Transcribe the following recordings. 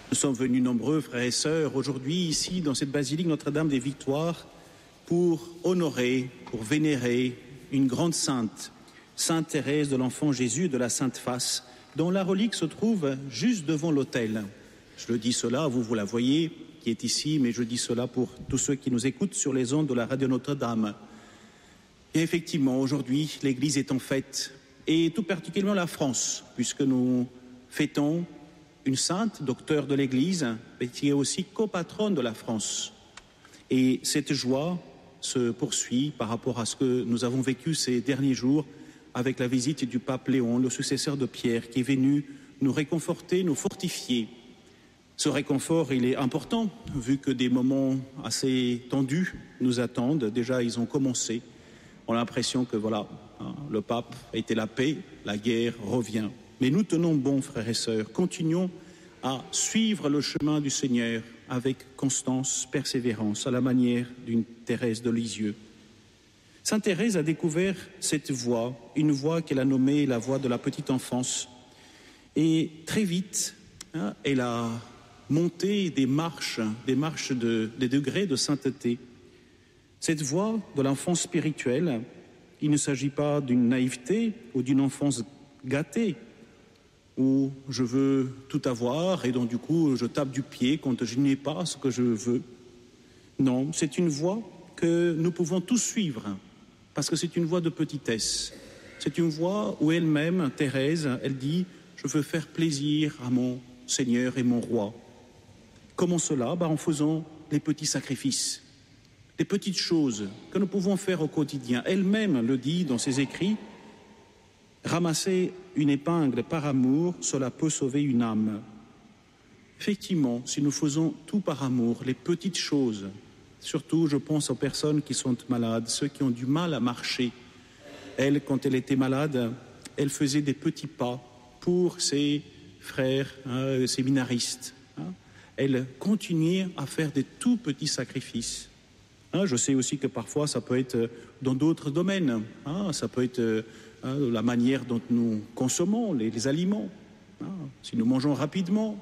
Nous sommes venus nombreux, frères et sœurs, aujourd'hui, ici, dans cette basilique Notre-Dame des Victoires, pour honorer, pour vénérer une grande sainte, Sainte Thérèse de l'Enfant Jésus de la Sainte Face, dont la relique se trouve juste devant l'autel. Je le dis cela, vous la voyez, qui est ici, mais je dis cela pour tous ceux qui nous écoutent sur les ondes de la radio Notre-Dame. Et effectivement, aujourd'hui, l'Église est en fête, et tout particulièrement la France, puisque nous fêtons une sainte, docteur de l'Église, mais qui est aussi copatronne de la France. Et cette joie se poursuit par rapport à ce que nous avons vécu ces derniers jours avec la visite du pape Léon, le successeur de Pierre, qui est venu nous réconforter, nous fortifier. Ce réconfort, il est important, vu que des moments assez tendus nous attendent. Déjà, ils ont commencé. On a l'impression que, voilà, le pape a été la paix, la guerre revient. Mais nous tenons bon, frères et sœurs, continuons à suivre le chemin du Seigneur avec constance, persévérance, à la manière d'une Thérèse de Lisieux. Sainte Thérèse a découvert cette voie, une voie qu'elle a nommée la voie de la petite enfance. Et très vite, elle a monté des marches des degrés de sainteté. Cette voie de l'enfance spirituelle, il ne s'agit pas d'une naïveté ou d'une enfance gâtée, où je veux tout avoir et donc du coup je tape du pied quand je n'ai pas ce que je veux. Non, c'est une voie que nous pouvons tous suivre, parce que c'est une voie de petitesse. C'est une voie où elle-même, Thérèse, elle dit « Je veux faire plaisir à mon Seigneur et mon Roi ». Comment cela ? En faisant les petits sacrifices, les petites choses que nous pouvons faire au quotidien. Elle-même le dit dans ses écrits, ramasser une épingle par amour, cela peut sauver une âme. Effectivement, si nous faisons tout par amour, les petites choses, surtout je pense aux personnes qui sont malades, ceux qui ont du mal à marcher. Elle, quand elle était malade, elle faisait des petits pas pour ses frères séminaristes. Elle continuait à faire des tout petits sacrifices. Je sais aussi que parfois ça peut être dans d'autres domaines. Ça peut être la manière dont nous consommons les aliments. Si nous mangeons rapidement,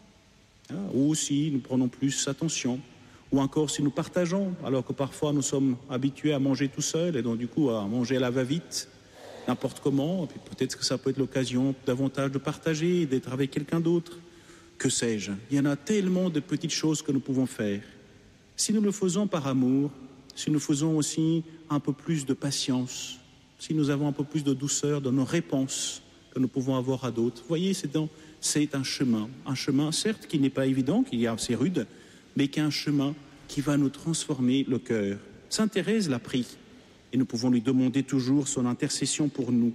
ou si nous prenons plus attention. Ou encore si nous partageons, alors que parfois nous sommes habitués à manger tout seul et donc du coup à manger à la va-vite, n'importe comment. Et puis peut-être que ça peut être l'occasion davantage de partager, d'être avec quelqu'un d'autre. Que sais-je ? Il y en a tellement de petites choses que nous pouvons faire. Si nous le faisons par amour, si nous faisons aussi un peu plus de patience, si nous avons un peu plus de douceur dans nos réponses que nous pouvons avoir à d'autres, vous voyez, c'est un chemin certes qui n'est pas évident, qui est assez rude, mais qui est un chemin qui va nous transformer le cœur. Sainte Thérèse l'a pris, et nous pouvons lui demander toujours son intercession pour nous.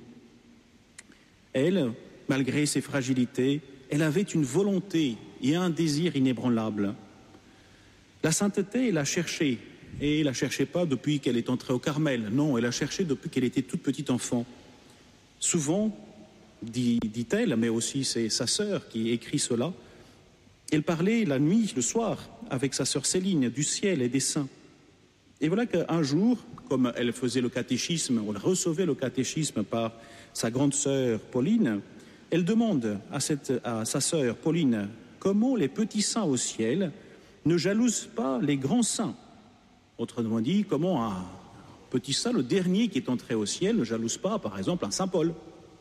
Elle, malgré ses fragilités, elle avait une volonté et un désir inébranlable. La sainteté, elle l'a cherchée, et elle ne la cherchait pas depuis qu'elle est entrée au Carmel. Non, elle l'a cherchée depuis qu'elle était toute petite enfant. Souvent, dit-elle, mais aussi c'est sa sœur qui écrit cela, elle parlait la nuit, le soir, avec sa sœur Céline, du ciel et des saints. Et voilà qu'un jour, comme elle faisait le catéchisme, ou elle recevait le catéchisme par sa grande sœur Pauline, elle demande à sa sœur Pauline comment les petits saints au ciel ne jalousent pas les grands saints. Autrement dit, comment un petit saint, le dernier qui est entré au ciel, ne jalouse pas, par exemple, un saint Paul.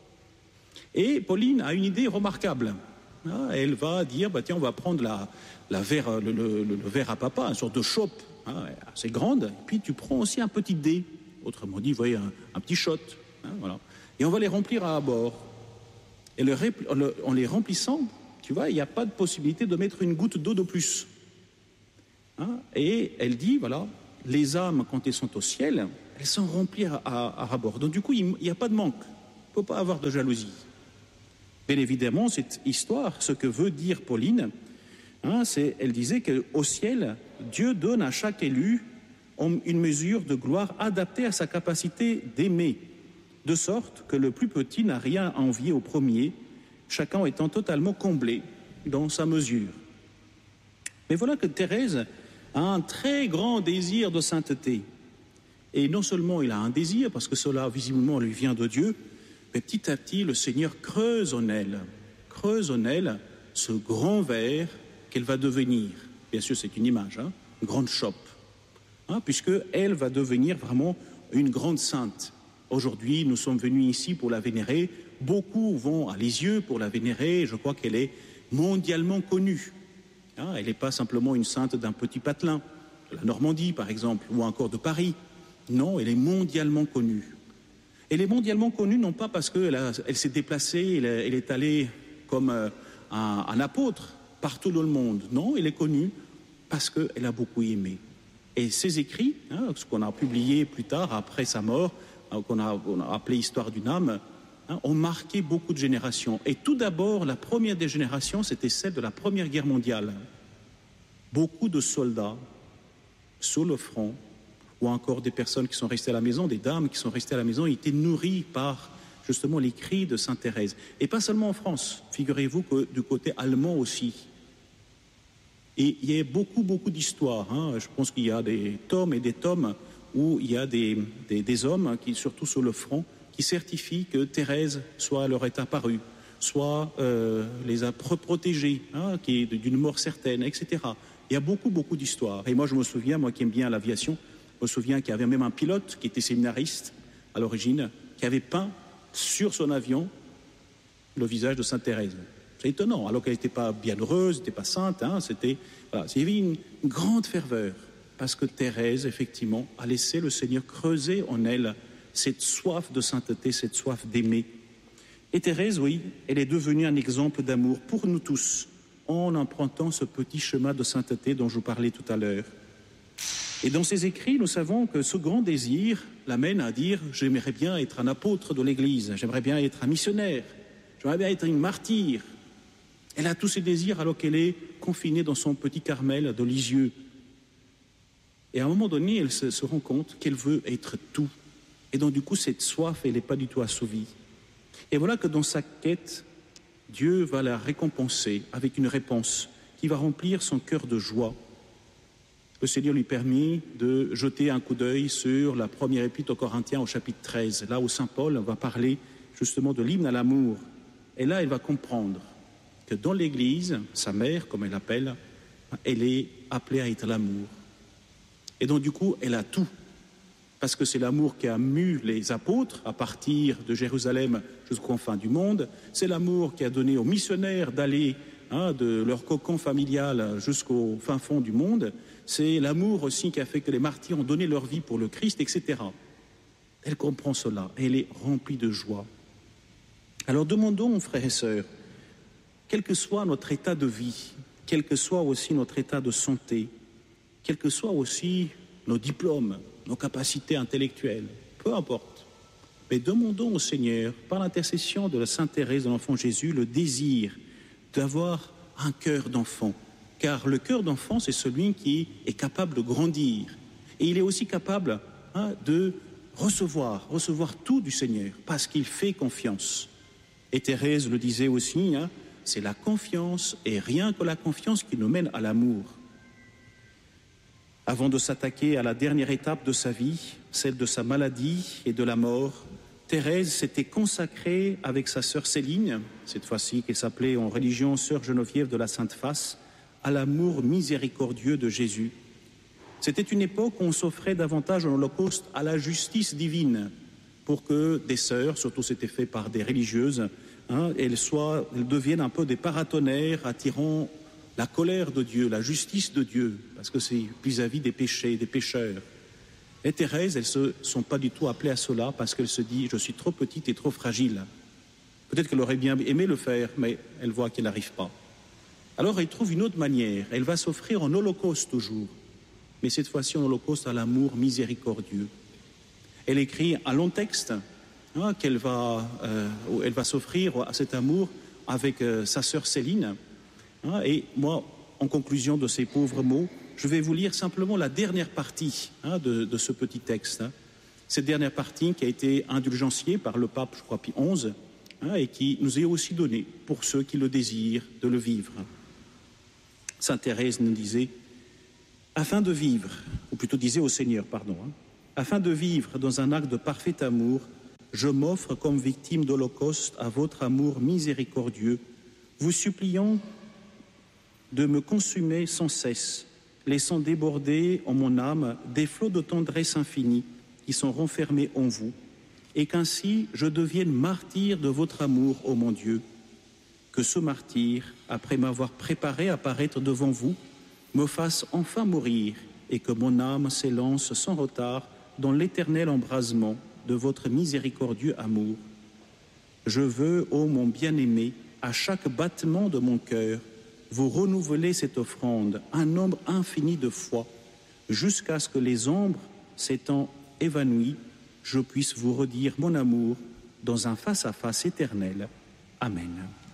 Et Pauline a une idée remarquable. Elle va dire, tiens, on va prendre le verre à papa, une sorte de chope assez grande, et puis tu prends aussi un petit dé. Autrement dit, vous voyez, un petit shot. Voilà. Et on va les remplir à bord. Et en les remplissant, tu vois, il n'y a pas de possibilité de mettre une goutte d'eau de plus. Et elle dit, voilà, les âmes, quand elles sont au ciel, elles sont remplies à bord. Donc du coup, il n'y a pas de manque. Il ne peut pas avoir de jalousie. Bien évidemment, cette histoire, ce que veut dire Pauline, elle disait qu'au ciel, Dieu donne à chaque élu une mesure de gloire adaptée à sa capacité d'aimer, de sorte que le plus petit n'a rien à envier au premier, chacun étant totalement comblé dans sa mesure. Mais voilà que Thérèse a un très grand désir de sainteté. Et non seulement il a un désir, parce que cela visiblement lui vient de Dieu, mais petit à petit le Seigneur creuse en elle ce grand verre qu'elle va devenir, bien sûr c'est une image, une grande chope, puisqu'elle va devenir vraiment une grande sainte. Aujourd'hui, nous sommes venus ici pour la vénérer. Beaucoup vont à Lisieux pour la vénérer. Je crois qu'elle est mondialement connue. Elle n'est pas simplement une sainte d'un petit patelin, de la Normandie par exemple, ou encore de Paris. Non, elle est mondialement connue. Elle est mondialement connue non pas parce qu'elle s'est déplacée, elle est allée comme un apôtre partout dans le monde. Non, elle est connue parce qu'elle a beaucoup aimé. Et ses écrits, ce qu'on a publié plus tard, après sa mort, qu'on a appelé Histoire d'une âme, ont marqué beaucoup de générations. Et tout d'abord, la première des générations, c'était celle de la Première Guerre mondiale. Beaucoup de soldats sur le front, ou encore des personnes qui sont restées à la maison, des dames qui sont restées à la maison, étaient nourries par justement les cris de Sainte Thérèse. Et pas seulement en France, figurez-vous que du côté allemand aussi. Et il y a beaucoup d'histoires. Je pense qu'il y a des tomes et des tomes où il y a des hommes, qui, surtout sur le front, qui certifient que Thérèse soit leur est apparue, soit les a protégés, qui est d'une mort certaine, etc. Il y a beaucoup d'histoires. Et moi, je me souviens, moi qui aime bien l'aviation, je me souviens qu'il y avait même un pilote qui était séminariste à l'origine, qui avait peint sur son avion le visage de Sainte Thérèse. C'est étonnant, alors qu'elle n'était pas bienheureuse, n'était pas sainte, il y avait une grande ferveur, parce que Thérèse, effectivement, a laissé le Seigneur creuser en elle cette soif de sainteté, cette soif d'aimer. Et Thérèse, oui, elle est devenue un exemple d'amour pour nous tous, en empruntant ce petit chemin de sainteté dont je vous parlais tout à l'heure. Et dans ses écrits, nous savons que ce grand désir l'amène à dire « J'aimerais bien être un apôtre de l'Église, j'aimerais bien être un missionnaire, j'aimerais bien être une martyre ». Elle a tous ces désirs alors qu'elle est confinée dans son petit Carmel de Lisieux. Et à un moment donné, elle se rend compte qu'elle veut être tout. Et donc du coup, cette soif, elle n'est pas du tout assouvie. Et voilà que dans sa quête, Dieu va la récompenser avec une réponse qui va remplir son cœur de joie. Le Seigneur lui permet de jeter un coup d'œil sur la première épître aux Corinthiens au chapitre 13, là où Saint Paul va parler justement de l'hymne à l'amour. Et là, elle va comprendre que dans l'Église, sa mère, comme elle l'appelle, elle est appelée à être l'amour. Et donc du coup, elle a tout. Parce que c'est l'amour qui a mu les apôtres à partir de Jérusalem jusqu'aux confins du monde. C'est l'amour qui a donné aux missionnaires d'aller de leur cocon familial jusqu'au fin fond du monde. C'est l'amour aussi qui a fait que les martyrs ont donné leur vie pour le Christ, etc. Elle comprend cela, elle est remplie de joie. Alors demandons, frères et sœurs, quel que soit notre état de vie, quel que soit aussi notre état de santé, quels que soient aussi nos diplômes, nos capacités intellectuelles, peu importe, mais demandons au Seigneur, par l'intercession de la Sainte Thérèse de l'Enfant Jésus, le désir d'avoir un cœur d'enfant. Car le cœur d'enfant, c'est celui qui est capable de grandir. Et il est aussi capable de recevoir tout du Seigneur, parce qu'il fait confiance. Et Thérèse le disait aussi, c'est la confiance et rien que la confiance qui nous mène à l'amour. Avant de s'attaquer à la dernière étape de sa vie, celle de sa maladie et de la mort, Thérèse s'était consacrée avec sa sœur Céline, cette fois-ci qu'elle s'appelait en religion sœur Geneviève de la Sainte Face, à l'amour miséricordieux de Jésus. C'était une époque où on s'offrait davantage en holocauste à la justice divine, pour que des sœurs, surtout c'était fait par des religieuses, elles deviennent un peu des paratonnerres attirant la colère de Dieu, la justice de Dieu, parce que c'est vis-à-vis des péchés, des pécheurs. Et Thérèse, elles ne se sont pas du tout appelées à cela parce qu'elle se dit « je suis trop petite et trop fragile ». Peut-être qu'elle aurait bien aimé le faire, mais elle voit qu'elle n'arrive pas. Alors elle trouve une autre manière, elle va s'offrir en holocauste toujours, mais cette fois-ci en holocauste à l'amour miséricordieux. Elle écrit un long texte elle va s'offrir à cet amour avec sa sœur Céline. Et moi, en conclusion de ces pauvres mots, je vais vous lire simplement la dernière partie de ce petit texte. Cette dernière partie qui a été indulgenciée par le pape, je crois, Pie XI, et qui nous est aussi donnée pour ceux qui le désirent de le vivre. Sainte Thérèse nous disait, afin de vivre, ou plutôt disait au Seigneur, afin de vivre dans un acte de parfait amour, je m'offre comme victime d'holocauste à votre amour miséricordieux, vous suppliant de me consumer sans cesse, laissant déborder en mon âme des flots de tendresse infinie qui sont renfermés en vous, et qu'ainsi je devienne martyr de votre amour, ô mon Dieu. Que ce martyr, après m'avoir préparé à paraître devant vous, me fasse enfin mourir, et que mon âme s'élance sans retard dans l'éternel embrasement de votre miséricordieux amour. Je veux, ô mon bien-aimé, à chaque battement de mon cœur, vous renouveler cette offrande, un nombre infini de fois, jusqu'à ce que les ombres s'étant évanouies, je puisse vous redire mon amour dans un face-à-face éternel. Amen.